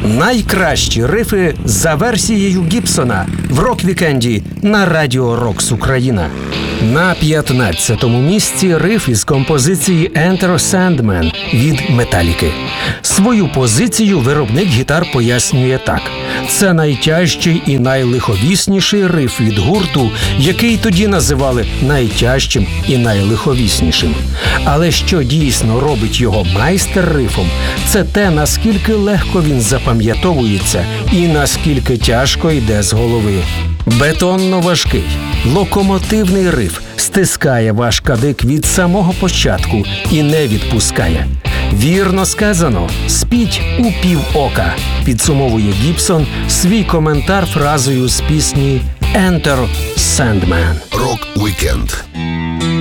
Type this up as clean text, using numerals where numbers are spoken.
Найкращі рифи за версією Гібсона в рок-вікенді на Радіо Рокс Україна. На 15-му місці риф із композиції «Enter Sandman» від Металіки. Свою позицію виробник гітар пояснює так. Це найтяжчий і найлиховісніший риф від гурту, який тоді називали найтяжчим і найлиховіснішим. Але що дійсно робить його майстер-рифом, це те, наскільки легко він запам'ятовується і наскільки тяжко йде з голови. Бетонно важкий, локомотивний риф стискає ваш кадик від самого початку і не відпускає. Вірно сказано, спіть у півока, підсумовує Гібсон свій коментар фразою з пісні «Enter Sandman». Рок-вікенд.